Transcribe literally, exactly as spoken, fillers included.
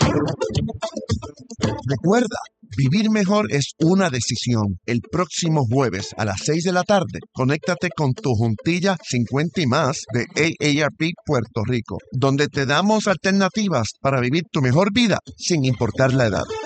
Recuerda, vivir mejor es una decisión. El próximo jueves a las seis de la tarde, conéctate con tu juntilla cincuenta y más de A A R P Puerto Rico, donde te damos alternativas para vivir tu mejor vida sin importar la edad.